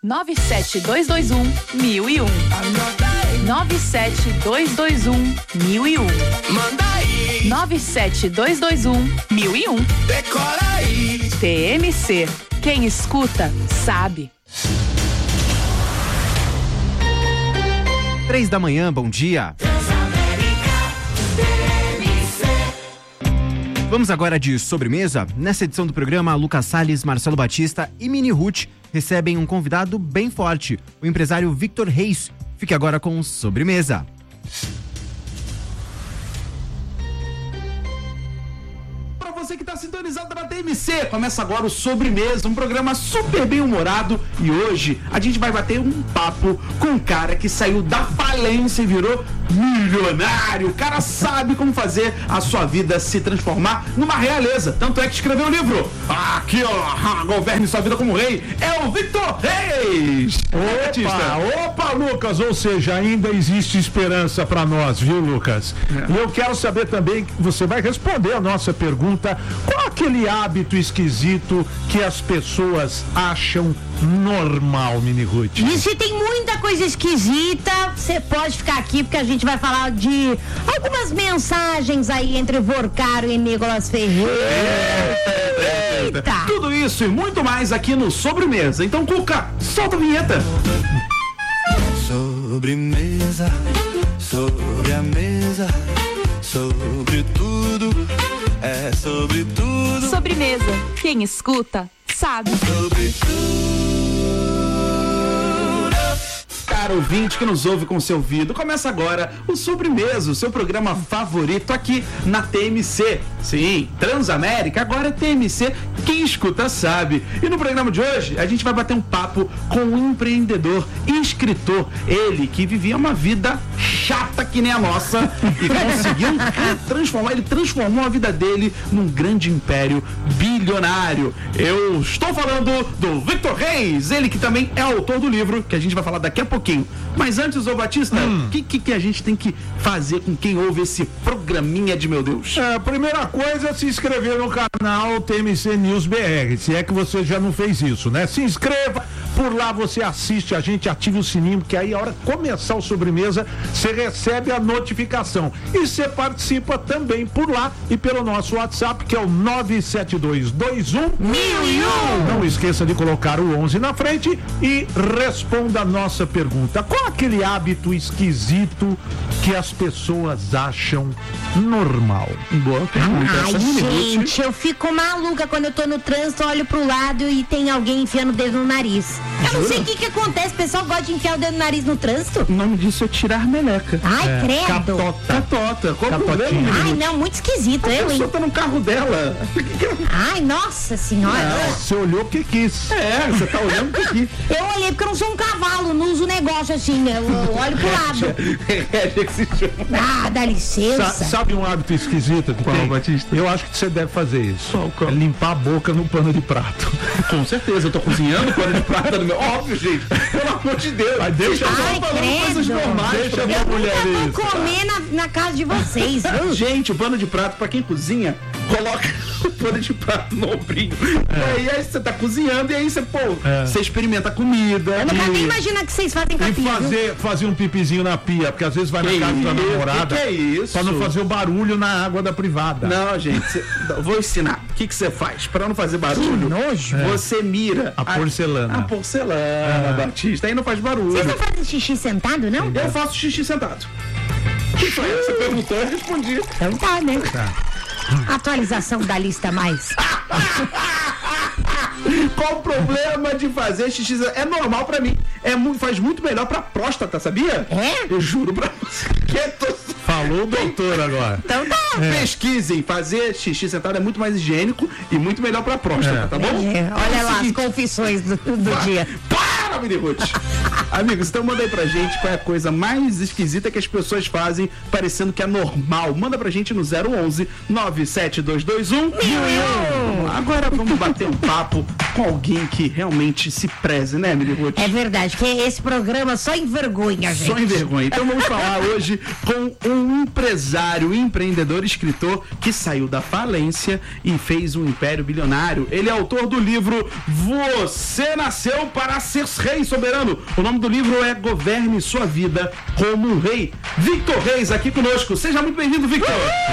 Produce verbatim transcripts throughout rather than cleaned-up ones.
nove sete dois dois um, mil e um. nove sete dois dois um, mil e um. Manda aí. nove sete dois dois um, mil e um. Decora aí. T M C. Quem escuta, sabe. Três da manhã, bom dia. Vamos agora de sobremesa. Nessa edição do programa, Lucas Salles, Marcelo Batista e Mini Ruth recebem um convidado bem forte, o empresário Victor Reis. Fique agora com sobremesa. Você que está sintonizado na T M C, começa agora o Sobremesa, um programa super bem humorado, e hoje a gente vai bater um papo com um cara que saiu da falência e virou milionário. O cara sabe como fazer a sua vida se transformar numa realeza, tanto é que escreveu um livro. Aqui ó, governe sua vida como rei, é o Victor Reis. Opa, opa, Lucas, ou seja, ainda existe esperança para nós, viu, Lucas? É. E eu quero saber também, você vai responder a nossa pergunta: qual aquele hábito esquisito que as pessoas acham normal, Mini Ruth? E se tem muita coisa esquisita, você pode ficar aqui porque a gente vai falar de algumas mensagens aí entre Vorcaro e Nicolas Ferreira. Eita. Eita. Tudo isso e muito mais aqui no Sobremesa. Então, Cuca, solta a vinheta. Sobremesa, sobre a mesa, sobre tudo. É sobre tudo. Sobremesa. Quem escuta, sabe. Sobre tudo. Caro ouvinte que nos ouve com seu ouvido, começa agora o Sobremesa, o seu programa favorito aqui na T M C. Sim, Transamérica, agora é T M C, quem escuta sabe. E no programa de hoje, a gente vai bater um papo com um empreendedor e escritor. Ele que vivia uma vida chata que nem a nossa e conseguiu transformar, ele transformou a vida dele num grande império bilionário. Eu estou falando do Victor Reis, ele que também é autor do livro, que a gente vai falar daqui a pouquinho. Mas antes, ô Batista, o hum. que, que, que a gente tem que fazer com quem ouve esse programinha de meu Deus? É, a primeira coisa é se inscrever no canal T M C News B R, se é que você já não fez isso, né? Se inscreva, por lá você assiste a gente, ative o sininho, porque aí a hora de começar o Sobremesa, você recebe a notificação. E você participa também por lá e pelo nosso WhatsApp, que é o nove sete dois dois um, mil e um. Não esqueça de colocar o onze na frente e responda a nossa pergunta. Qual aquele hábito esquisito que as pessoas acham normal? Boa pergunta. Ai, gente, eu fico maluca quando eu tô no trânsito, olho pro lado e tem alguém enfiando o dedo no nariz. Eu Jura? não sei o que que acontece, o pessoal gosta de enfiar o dedo no nariz no trânsito. O nome disso é tirar meleca. Ai, é, credo. Catota. Catota. Qual o problema? Ai, não, muito esquisito. A eu, pessoa hein? tá no carro dela. Ai, nossa senhora. Não, você olhou o que quis. É, você tá olhando o que quis. Eu olhei porque eu não sou um cavalo, não uso negócio assim, né? Eu olho pro lado. É, que se chama. Ah, dá licença. Sa sabe um hábito esquisito que Qual, tem? Batista? Eu acho que você deve fazer isso. Qual, qual? É limpar a boca no pano de prato. Com certeza, eu tô cozinhando pano de prata no meu... Óbvio, gente. Pelo amor de Deus. Mas deixa Ai, falando coisas normais. Deixa eu minha mulher vou isso. comer na, na casa de vocês, viu? Gente, o pano de prato, pra quem cozinha, coloca o pano de prato no ombrinho. É. E aí você tá cozinhando e aí você, pô, é. você experimenta a comida. Eu não quero e... nem imaginar que vocês fazem com a E pia, fazer, fazer um pipizinho na pia, porque às vezes vai que na casa isso? da namorada. Que que é isso? Pra não fazer o barulho na água da privada. Não, gente, cê, vou ensinar. O que que você faz? Pra não fazer barulho, que nojo. você mira a porcelana. A, a porcelana, é. Batista. Aí não faz barulho. Vocês não fazem xixi sentado, não? Eu faço xixi sentado. Que foi? Você perguntou, eu respondi. Então tá, né? Tá. Atualização da lista mais. Qual o problema de fazer xixi? É normal pra mim. É muito, faz muito melhor pra próstata, sabia? É? Eu juro pra você. Que é to... Falou o doutor agora. Então tá. É. Pesquisem. Fazer xixi sentado é muito mais higiênico e muito melhor pra próstata, é. tá bom? É. Olha é lá seguinte. As confissões do, do Vai. dia. Para, Mini Ruth. Amigos, então manda aí pra gente qual é a coisa mais esquisita que as pessoas fazem parecendo que é normal. Manda pra gente no zero onze, nove sete dois dois um, mil e um. Hum. Agora vamos bater um papo com alguém que realmente se preze, né, Emily Ruth? É verdade, que esse programa só envergonha, gente. Só envergonha. Então vamos falar hoje com um empresário, empreendedor, escritor que saiu da falência e fez um império bilionário. Ele é autor do livro Você Nasceu para Ser Rei Soberano. O nome do livro é Governe Sua Vida como um Rei. Victor Reis aqui conosco. Seja muito bem-vindo, Victor.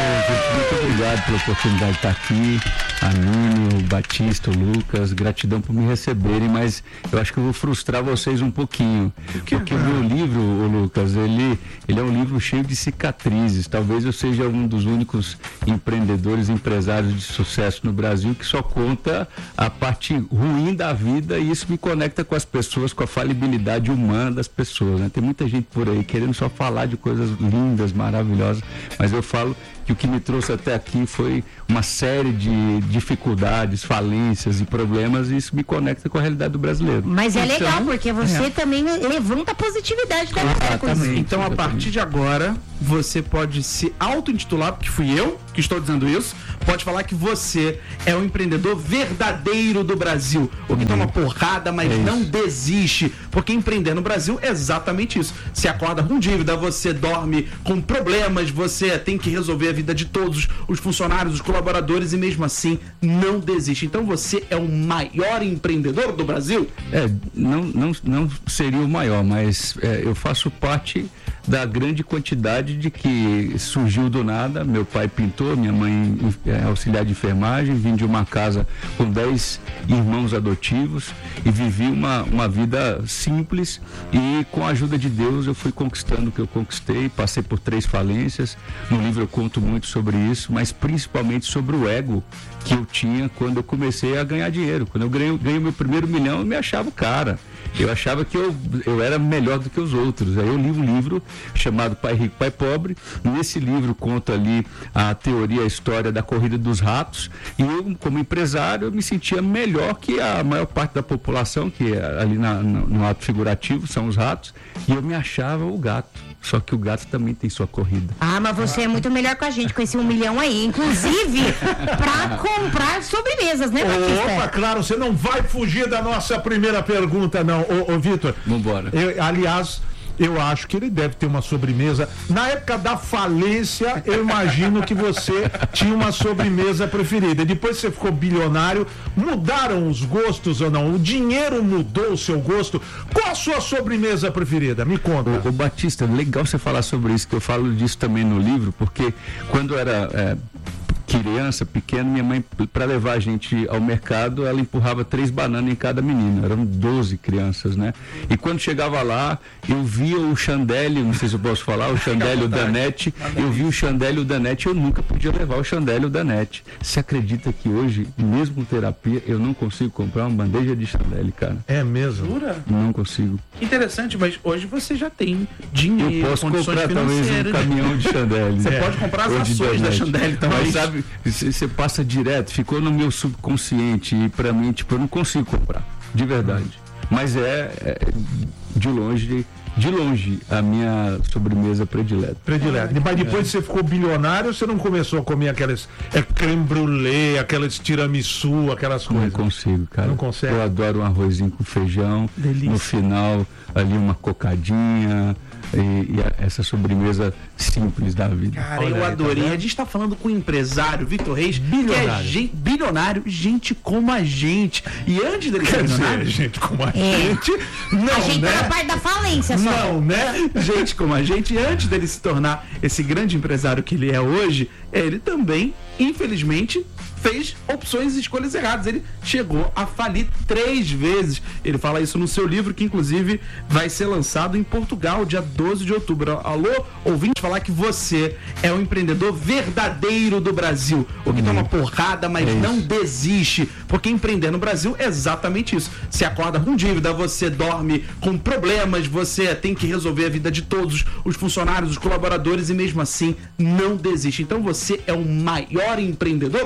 Muito obrigado pela oportunidade de estar aqui. A Nini, o Batista, o Lucas, gratidão por me receberem, mas eu acho que eu vou frustrar vocês um pouquinho. Porque o meu livro, o Lucas, ele, ele é um livro cheio de cicatrizes. Talvez eu seja um dos únicos empreendedores, empresários de sucesso no Brasil que só conta a parte ruim da vida, e isso me conecta com as pessoas, com a falibilidade humana das pessoas, né? Tem muita gente por aí querendo só falar de coisas lindas, maravilhosas, mas eu falo que o que me trouxe até aqui foi uma série de dificuldades, falências e problemas, e isso me conecta com a realidade do brasileiro. Mas é Então, legal, porque você é. também levanta a positividade da galera com isso. Então, a partir de agora, você pode se auto-intitular, porque fui eu que estou dizendo isso, pode falar que você é o empreendedor verdadeiro do Brasil. O que toma porrada, mas É não isso. desiste. Porque empreender no Brasil é exatamente isso. Você acorda com dívida, você dorme com problemas, você tem que resolver a vida de todos os funcionários, os colaboradores, e mesmo assim não desiste. Então você é o maior empreendedor do Brasil? É, não, não, não seria o maior, mas é, eu faço parte da grande quantidade de que surgiu do nada. Meu pai pintor, minha mãe é auxiliar de enfermagem, vim de uma casa com dez irmãos adotivos e vivi uma, uma vida simples, e com a ajuda de Deus eu fui conquistando o que eu conquistei. Passei por três falências. No livro eu conto muito sobre isso, mas principalmente sobre o ego que eu tinha quando eu comecei a ganhar dinheiro. Quando eu ganhei, ganhei meu primeiro milhão, eu me achava o cara. Eu achava que eu, eu era melhor do que os outros. Aí eu li um livro chamado Pai Rico, Pai Pobre. Nesse livro conta ali a teoria, a história da corrida dos ratos. E eu, como empresário, eu me sentia melhor que a maior parte da população, que ali na, no, no ato figurativo são os ratos. E eu me achava o gato. Só que o gato também tem sua corrida. Ah, mas você é muito melhor com a gente, com esse um milhão aí. Inclusive, pra comprar sobremesas, né, Batista? Opa, claro, você não vai fugir da nossa primeira pergunta, não. Ô, ô Vitor. Vambora. Eu, aliás, eu acho que ele deve ter uma sobremesa. Na época da falência, eu imagino que você tinha uma sobremesa preferida. Depois você ficou bilionário, mudaram os gostos ou não? O dinheiro mudou o seu gosto? Qual a sua sobremesa preferida? Me conta. Ô, ô Batista, legal você falar sobre isso, que eu falo disso também no livro, porque quando eu era é, criança, pequeno, minha mãe, para levar a gente ao mercado, ela empurrava três bananas em cada menino. Eram doze crianças, né? E quando chegava lá, eu via o Chandelle, não sei se eu posso falar, o Chandelle e o Danete, eu vi o Chandelle e o Danete, eu nunca podia levar o Chandelle e o Danete. Você acredita que hoje, mesmo terapia, eu não consigo comprar uma bandeja de Chandelle, cara? É mesmo? Jura? Não consigo. Interessante, mas hoje você já tem dinheiro, Eu posso condições comprar talvez um financeiras. caminhão de Chandelle. Você É. pode comprar as Ou de ações da Danete. Chandelle também. Mas sabe, você passa direto, ficou no meu subconsciente, e pra mim, tipo, eu não consigo comprar, de verdade. Mas é, é de longe, de longe, a minha sobremesa predileta. Predileto. Mas depois que você ficou bilionário, você não começou a comer aquelas é, creme brulee, aquelas tiramisu, aquelas Não coisas? consigo, cara. Não consegue? Eu adoro um arrozinho com feijão. Delícia. No final, ali uma cocadinha. E, e a- essa sobremesa simples da vida. Cara, Olha eu aí, tá adorei. vendo? A gente tá falando com o empresário Victor Reis, que é Bilionário. gente, bilionário, gente como a gente. E antes dele ser Quer dizer, bilionário, gente, como a É. gente, não, A gente né? tá na parte da falência só. Não, né? gente como a gente, e antes dele se tornar esse grande empresário que ele é hoje, ele também, infelizmente, fez opções e escolhas erradas. Ele chegou a falir três vezes. Ele fala isso no seu livro, que inclusive vai ser lançado em Portugal, dia doze de outubro. Alô, ouvinte, falar que você é o empreendedor verdadeiro do Brasil. O que toma porrada, mas É não isso. desiste. Porque empreender no Brasil é exatamente isso. Você acorda com dívida, você dorme com problemas, você tem que resolver a vida de todos os funcionários, os colaboradores, e mesmo assim não desiste. Então você é o maior empreendedor do Brasil?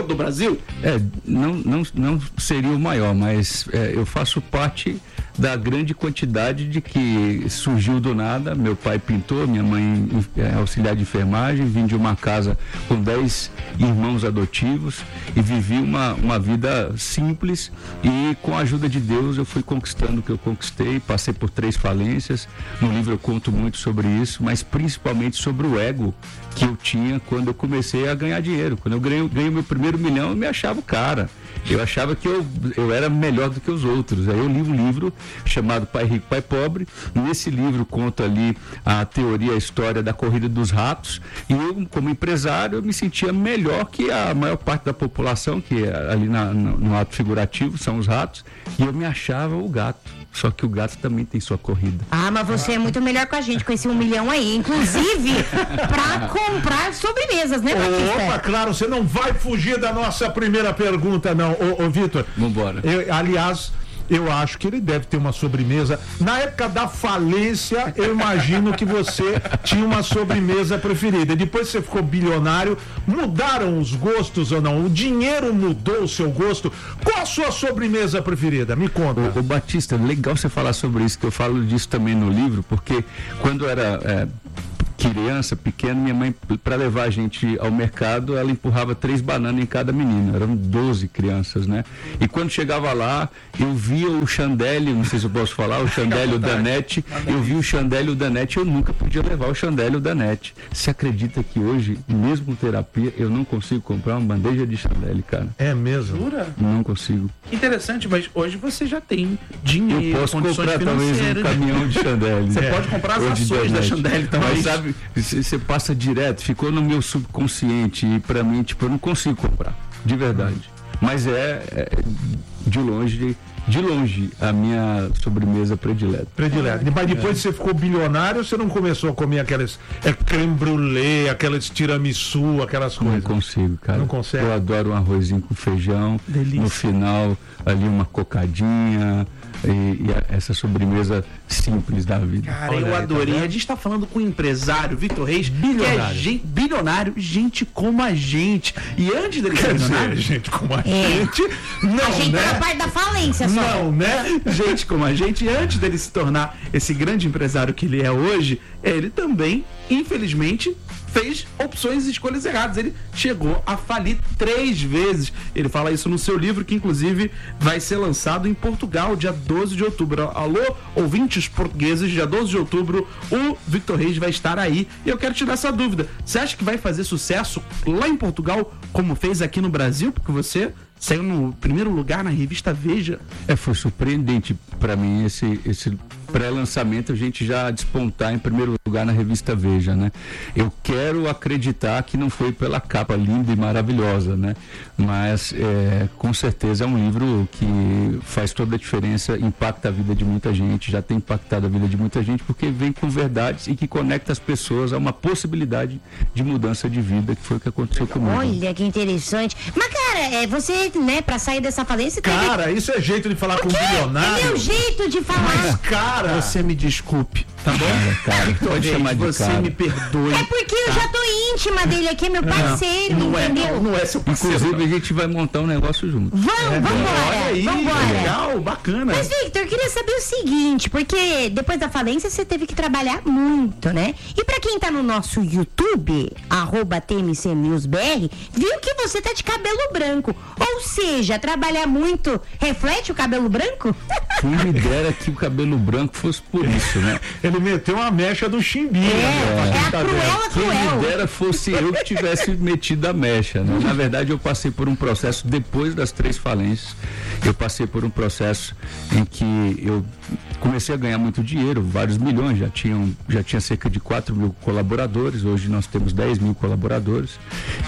Brasil? É, não, não, não seria o maior, mas é, eu faço parte da grande quantidade de que surgiu do nada. Meu pai pintor, minha mãe é auxiliar de enfermagem, vim de uma casa com dez irmãos adotivos e vivi uma, uma vida simples, e com a ajuda de Deus eu fui conquistando o que eu conquistei. Passei por três falências. No livro eu conto muito sobre isso, mas principalmente sobre o ego que eu tinha quando eu comecei a ganhar dinheiro. Quando eu ganhei, ganhei meu primeiro milhão, eu me achava o cara. Eu achava que eu, eu era melhor do que os outros. Aí eu li um livro chamado Pai Rico, Pai Pobre. Nesse livro conto ali a teoria, a história da corrida dos ratos. E eu, como empresário, eu me sentia melhor que a maior parte da população, que ali na, no, no ato figurativo são os ratos. E eu me achava o gato. Só que o gato também tem sua corrida. Ah, mas você é muito melhor com a gente, com esse um milhão aí. Inclusive, pra comprar sobremesas, né, Batista? Opa, claro, você não vai fugir da nossa primeira pergunta, não. Ô, ô Vitor. Vambora. Eu, aliás, eu acho que ele deve ter uma sobremesa. Na época da falência, eu imagino que você tinha uma sobremesa preferida. Depois você ficou bilionário, mudaram os gostos ou não? O dinheiro mudou o seu gosto? Qual a sua sobremesa preferida? Me conta. Ô, ô Batista, legal você falar sobre isso, que eu falo disso também no livro, porque quando eu era é, criança, pequena, minha mãe, para levar a gente ao mercado, ela empurrava três bananas em cada menino. Eram doze crianças, né? E quando chegava lá, eu via o Chandelle, não sei se eu posso falar, o Chandelle e o Danete. Eu vi o Chandelle e o Danete, eu nunca podia levar o Chandelle e o Danete. Você acredita que hoje, mesmo terapia, eu não consigo comprar uma bandeja de Chandelle, cara? É mesmo? Jura? Não consigo. Interessante, mas hoje você já tem dinheiro, Eu posso condições comprar talvez um financeiras. caminhão de Chandelle. Você É. pode comprar as Ou de ações da Danete. Chandelle também. Mas sabe, você passa direto, ficou no meu subconsciente, e pra mim, tipo, eu não consigo comprar, de verdade. Mas é, é de longe, de longe, a minha sobremesa predileta. Predileta. Mas depois que você ficou bilionário, você não começou a comer aquelas é, creme brulee, aquelas tiramisu, aquelas Não coisas? consigo, cara. Não consegue? Eu adoro um arrozinho com feijão. Delícia. No final, ali uma cocadinha. E, e a- essa sobremesa simples da vida. Cara, Olha eu aí, tá adorei. vendo? A gente tá falando com o empresário Victor Reis, que é Bilionário. gente, bilionário, gente como a gente. E antes dele ser Quer dizer, bilionário, gente, como a É. gente. Não, A gente tá na né? parte da falência só. Não, né? gente como a gente, antes dele se tornar esse grande empresário que ele é hoje, ele também, infelizmente, fez opções e escolhas erradas. Ele chegou a falir três vezes. Ele fala isso no seu livro, que inclusive vai ser lançado em Portugal, dia doze de outubro. Alô, ouvintes portugueses, dia doze de outubro, o Victor Reis vai estar aí. E eu quero tirar essa dúvida. Você acha que vai fazer sucesso lá em Portugal, como fez aqui no Brasil? Porque você saiu no primeiro lugar na revista Veja. É, foi surpreendente para mim esse, esse pré-lançamento, a gente já despontar em primeiro lugar na revista Veja, né? Eu quero acreditar que não foi pela capa linda e maravilhosa, né? Mas é, com certeza é um livro que faz toda a diferença, impacta a vida de muita gente, já tem impactado a vida de muita gente, porque vem com verdades e que conecta as pessoas a uma possibilidade de mudança de vida, que foi o que aconteceu comigo. Olha que interessante. Mas, cara, é, você, né, pra sair dessa falência, teve... Cara, isso é jeito de falar com um É bilionário. meu jeito de falar. Mas, cara, Você me desculpe, tá bom? Cara, Victor pode Reis, chamar de você cara. me perdoe. É porque eu já tô íntima dele aqui, é meu parceiro, não é, entendeu? não, não é seu parceiro. Inclusive, a gente vai montar um negócio junto. Vamos, vambora, Olha aí, vambora. legal, bacana. Mas, Victor, eu queria saber o seguinte, porque depois da falência você teve que trabalhar muito, né? E pra quem tá no nosso YouTube, arroba T M C News B R, viu que você tá de cabelo branco. Ou seja, trabalhar muito reflete o cabelo branco? Quem me dera que o cabelo branco fosse por isso, né? ele meteu uma mecha do chimbinho. É, né? é a Tá vendo? cruela Quem me cruel. dera fosse eu que tivesse metido a mecha, né? Na verdade, eu passei por um processo, depois das três falências, eu passei por um processo em que eu comecei a ganhar muito dinheiro, vários milhões, já, tinham, já tinha cerca de quatro mil colaboradores, hoje nós temos dez mil colaboradores,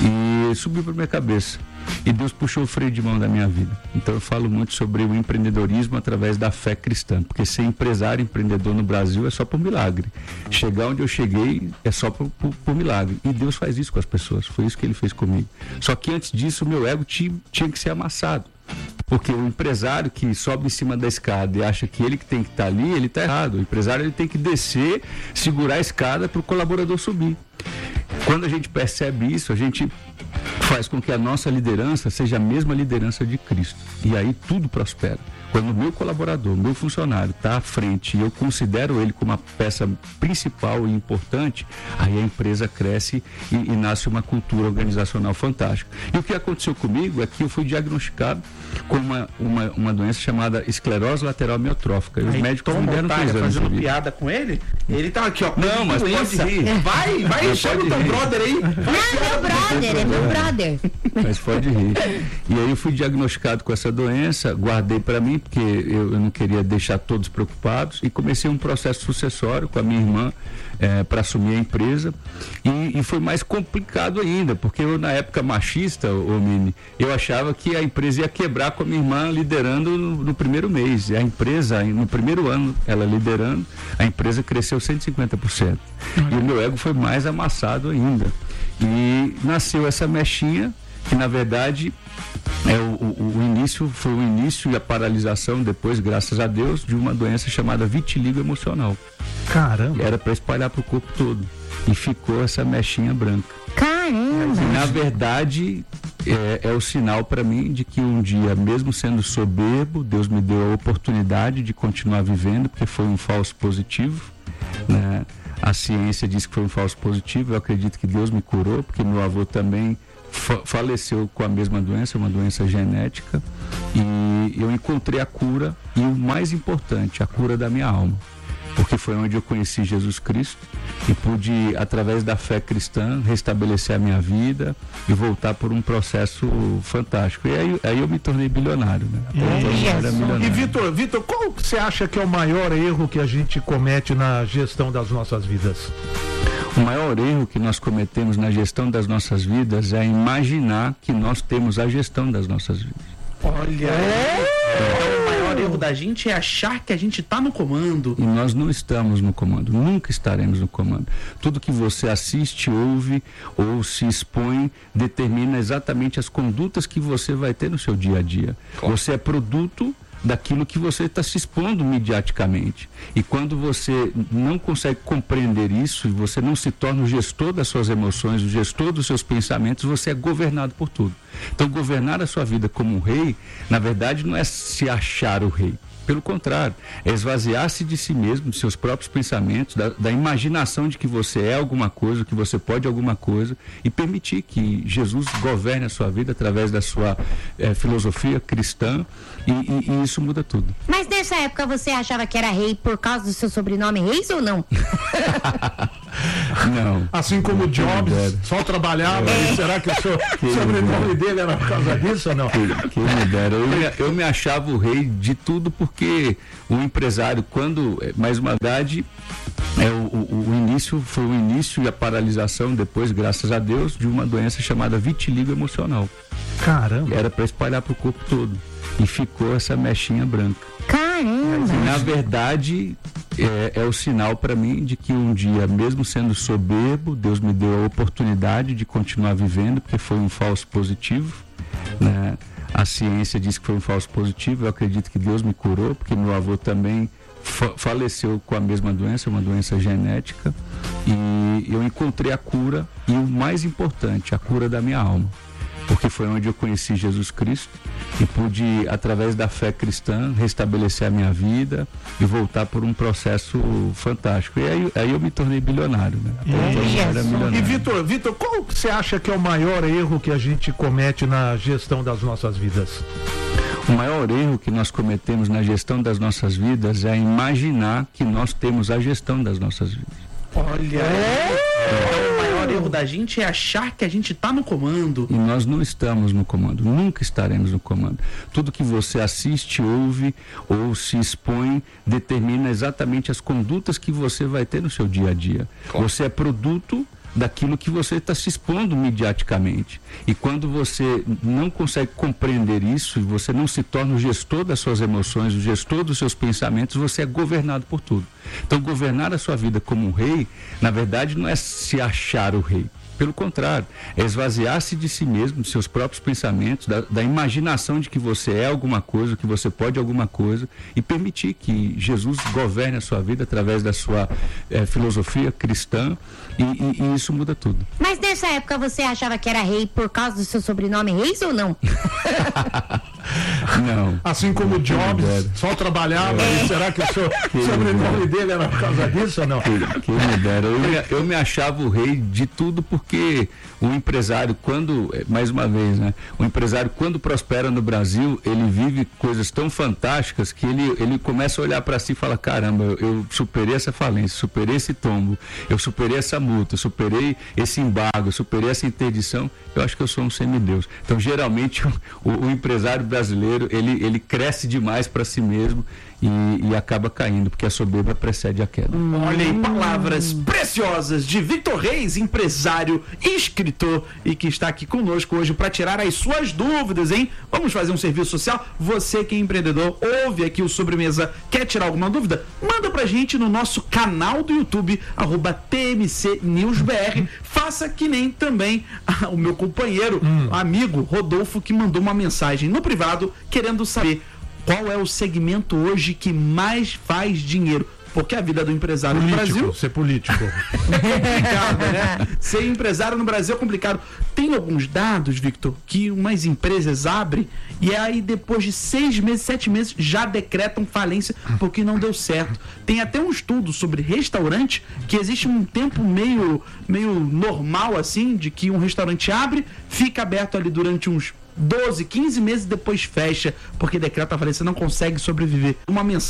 e subiu para minha cabeça. E Deus puxou o freio de mão da minha vida. Então eu falo muito sobre o empreendedorismo através da fé cristã, porque ser empresário, empreendedor no Brasil é só por milagre. Chegar onde eu cheguei é só por, por, por milagre. E Deus faz isso com as pessoas, foi isso que Ele fez comigo. Só que antes disso o meu ego tinha, tinha que ser amassado. Porque o empresário que sobe em cima da escada e acha que ele que tem que estar ali, ele está errado. O empresário ele tem que descer, segurar a escada para o colaborador subir. Quando a gente percebe isso, a gente faz com que a nossa liderança seja a mesma liderança de Cristo. E aí tudo prospera. Quando o meu colaborador, meu funcionário está à frente e eu considero ele como uma peça principal e importante, aí a empresa cresce e, e nasce uma cultura organizacional fantástica. E o que aconteceu comigo é que eu fui diagnosticado com uma, uma, uma doença chamada esclerose lateral amiotrófica. E os Aí, médicos Tom me deram Montalha três anos de fazendo vida. piada com ele, ele tá aqui, ó. Não, mas doença. pode rir. Vai, vai, Mas chama o pode teu rir. brother aí. Não, é meu brother, é meu brother. Mas pode rir. E aí eu fui diagnosticado com essa doença, guardei para mim, porque eu, eu não queria deixar todos preocupados, e comecei um processo sucessório com a minha irmã é, para assumir a empresa. E, e foi mais complicado ainda, porque eu, na época machista, ô Mini, eu achava que a empresa ia quebrar com a minha irmã liderando no, no primeiro mês. E a empresa, no primeiro ano, ela liderando, a empresa cresceu cento e cinquenta por cento. E o meu ego foi mais amassado ainda. E nasceu essa mechinha, que na verdade é o, o, o início, foi o início e a paralisação depois, graças a Deus, de uma doença chamada vitiligo emocional. Caramba. Era para espalhar para o corpo todo. E ficou essa mechinha branca. Caramba. E, na verdade, é, é o sinal para mim de que um dia, mesmo sendo soberbo, Deus me deu a oportunidade de continuar vivendo, porque foi um falso positivo, né? A ciência diz que foi um falso positivo. Eu acredito que Deus me curou, porque meu avô também fa- faleceu com a mesma doença, uma doença genética, e eu encontrei a cura, e o mais importante, a cura da minha alma, porque foi onde eu conheci Jesus Cristo e pude, através da fé cristã, restabelecer a minha vida e voltar por um processo fantástico. E aí, aí eu me tornei bilionário, né? Até então eu era milionário. E Vitor, Vitor, qual que você acha que é o maior erro que a gente comete na gestão das nossas vidas? O maior erro que nós cometemos na gestão das nossas vidas é imaginar que nós temos a gestão das nossas vidas. Olha, então, o maior erro da gente é achar que a gente tá no comando. E nós não estamos no comando, nunca estaremos no comando. Tudo que você assiste, ouve ou se expõe determina exatamente as condutas que você vai ter no seu dia a dia. Você é produto daquilo que você está se expondo mediaticamente. E quando você não consegue compreender isso e você não se torna o gestor das suas emoções, o gestor dos seus pensamentos, você é governado por tudo. Então, governar a sua vida como um rei, na verdade, não é se achar o rei. Pelo contrário, é esvaziar-se de si mesmo, de seus próprios pensamentos, da, da imaginação de que você é alguma coisa, que você pode alguma coisa, e permitir que Jesus governe a sua vida através da sua eh, filosofia cristã, e, e, e isso muda tudo. Mas nessa época você achava que era rei por causa do seu sobrenome Reis ou não? Não. Assim como o Jobs só trabalhava, e será que o seu sobrenome dele era por causa disso ou não? Quem me dera. Eu, me- eu me achava o rei de tudo, porque o empresário, quando, eh, mais uma verdade, é, o, o, o início, foi o início e a paralisação depois, graças a Deus, de uma doença chamada vitiligo emocional. Caramba. Era para espalhar para o corpo todo. E ficou essa mechinha branca. Caramba. Na verdade, é, é o sinal para mim de que um dia, mesmo sendo soberbo, Deus me deu a oportunidade de continuar vivendo, porque foi um falso positivo, né? A ciência diz que foi um falso positivo. Eu acredito que Deus me curou, porque meu avô também fa- faleceu com a mesma doença, uma doença genética, e eu encontrei a cura, e o mais importante, a cura da minha alma, porque foi onde eu conheci Jesus Cristo e pude, através da fé cristã, restabelecer a minha vida e voltar por um processo fantástico. E aí, aí eu me tornei bilionário, né? Até então eu era E milionário. Vitor, Vitor, qual que você acha que é o maior erro que a gente comete na gestão das nossas vidas? O maior erro que nós cometemos na gestão das nossas vidas é imaginar que nós temos a gestão das nossas vidas. Olha, então, o maior erro da gente é achar que a gente tá no comando. E nós não estamos no comando, nunca estaremos no comando. Tudo que você assiste, ouve ou se expõe determina exatamente as condutas que você vai ter no seu dia a dia. Você é produto daquilo que você está se expondo mediaticamente. E quando você não consegue compreender isso e você não se torna o gestor das suas emoções, o gestor dos seus pensamentos, você é governado por tudo. Então, governar a sua vida como um rei, na verdade, não é se achar o rei. Pelo contrário, é esvaziar-se de si mesmo, de seus próprios pensamentos, da, da imaginação de que você é alguma coisa, que você pode alguma coisa, e permitir que Jesus governe a sua vida através da sua é, filosofia cristã, e, e, e isso muda tudo. Mas nessa época você achava que era rei por causa do seu sobrenome Reis ou não? Não. Assim como o Jobs só trabalhava, É. e será que o seu Que sobrenome dele era por causa disso ou não? Que, que me dera. Eu, me- eu me achava o rei de tudo porque o empresário, quando, mais uma vez, né? O empresário, quando prospera no Brasil, ele vive coisas tão fantásticas que ele, ele começa a olhar para si e fala: caramba, eu, eu superei essa falência, superei esse tombo, eu superei essa multa, eu superei esse embargo, eu superei essa interdição. Eu acho que eu sou um semideus. Então, geralmente, o, o, o empresário brasileiro, ele, ele cresce demais para si mesmo e, e acaba caindo, porque a soberba precede a queda. Olha aí, palavras preciosas de Victor Reis, empresário, escritor e que está aqui conosco hoje para tirar as suas dúvidas, hein? Vamos fazer um serviço social? Você que é empreendedor, ouve aqui o Sobremesa, quer tirar alguma dúvida? Manda pra gente no nosso canal do YouTube, arroba T M C News B R. Faça que nem também ah, o meu companheiro, amigo Rodolfo, que mandou uma mensagem no privado querendo saber qual é o segmento hoje que mais faz dinheiro. Porque a vida do empresário Político, no Brasil ser político. é complicado, né? Ser empresário no Brasil é complicado. Tem alguns dados, Victor, que umas empresas abrem e aí depois de seis meses, sete meses, já decretam falência porque não deu certo. Tem até um estudo sobre restaurante que existe um tempo meio, meio normal, assim, de que um restaurante abre, fica aberto ali durante uns doze, quinze meses, depois fecha, porque decreta a falência, não consegue sobreviver. Uma mensagem